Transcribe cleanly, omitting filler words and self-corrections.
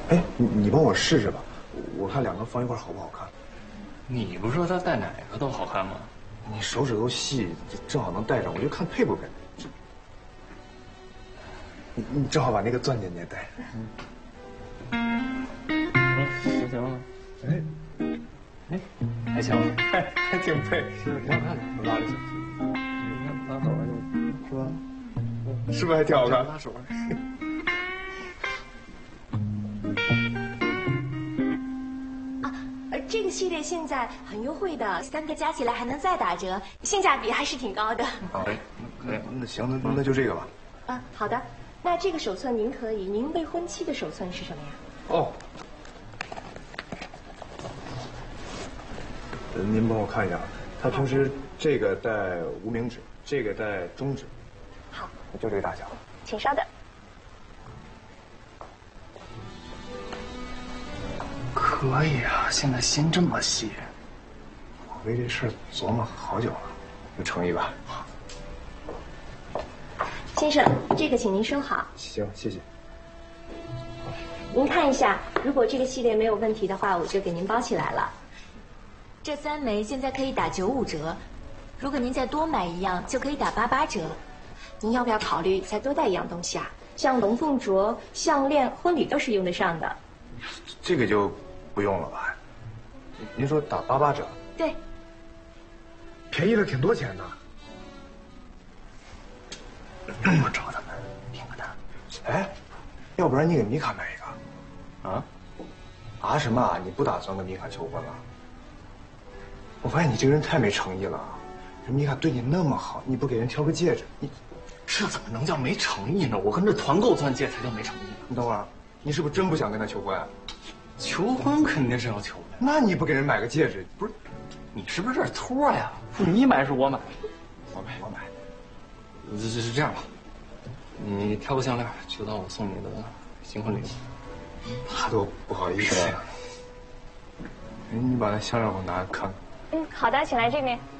哎，你帮我试试吧，我看两个放一块好不好看。 你不是说他戴哪个都好看吗？ 你手指头细，正好能戴上，我就看配不配。你正好把那个钻戒你也戴上。 行了。哎，还行，还挺配，是挺好看的。我拉着小心，你看拉手上就是吧？ 是不是还挺好看？ 拉手上。 这个系列现在很优惠的，3个加起来还能再打折，性价比还是挺高的。 哎，那行，那就这个吧。 好的。那这个手寸您可以，您未婚妻的手寸是什么呀？ 哦，您帮我看一下，他平时这个戴无名指，这个戴中指。 好， 就这个大小。 请稍等。 可以啊，现在心这么细。 我为这事儿琢磨好久了，有诚意吧？ 先生，这个请您收好。 行，谢谢。 您看一下，如果这个系列没有问题的话，我就给您包起来了。这3枚现在可以打95折，如果您再多买一样，就可以打88折。您要不要考虑再多带一样东西啊？像龙凤镯、项链、婚礼都是用得上的。 这个就不用了吧？您说打88折？ 对， 便宜了挺多钱的。 我找他们拼个单。 哎，要不然你给米卡买一个？什么啊？你不打算跟米卡求婚了？我发现你这个人太没诚意了。人米卡对你那么好，你不给人挑个戒指，你这怎么能叫没诚意呢？我跟这团购钻戒才叫没诚意呢。 你等会儿，你是不是真不想跟他求婚？ 求婚肯定是要求的。 那你不给人买个戒指，不是？ 你是不是这是托呀？你买是我买？ 我买。 是这样吧，你挑个项链，就当我送你的新婚礼物。 他都不好意思。哎，你把那项链给我拿看看。 好的，请来这边。